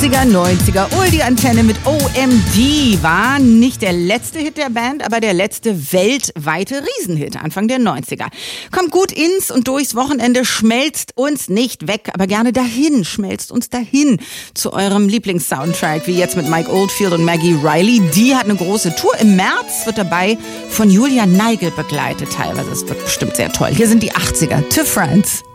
80er, 90er, die Antenne mit OMD war nicht der letzte Hit der Band, aber der letzte weltweite Riesenhit Anfang der 90er. Kommt gut ins und durchs Wochenende, schmelzt uns nicht weg, aber gerne dahin, schmelzt uns dahin zu eurem Lieblingssoundtrack, wie jetzt mit Mike Oldfield und Maggie Riley. Die hat eine große Tour. Im März wird dabei von Julia Neigel begleitet teilweise. Es wird bestimmt sehr toll. Hier sind die 80er. To France.